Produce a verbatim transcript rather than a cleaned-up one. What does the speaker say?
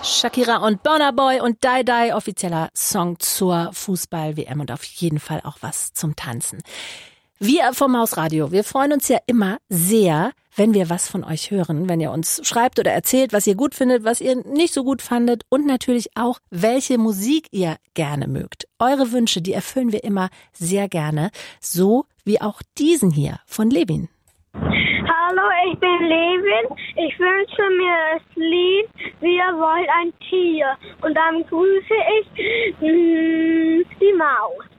Shakira und Burna Boy und Die Die, offizieller Song zur Fußball-W M und auf jeden Fall auch was zum Tanzen. Wir vom Hausradio, wir freuen uns ja immer sehr, wenn wir was von euch hören, wenn ihr uns schreibt oder erzählt, was ihr gut findet, was ihr nicht so gut fandet und natürlich auch, welche Musik ihr gerne mögt. Eure Wünsche, die erfüllen wir immer sehr gerne, so wie auch diesen hier von Levin. Hallo, ich bin Levin. Ich wünsche mir das Lied Wir wollen ein Tier. Und dann grüße ich mh, die Maus.